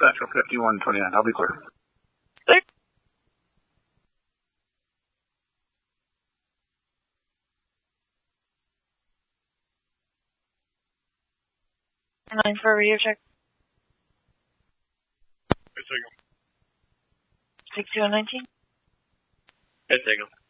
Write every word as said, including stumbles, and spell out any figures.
Central fifty-one twenty-nine. I'll be clear. Clear. Nine for a radio check. Hey, signal. sixty-one nineteen. Hey, signal.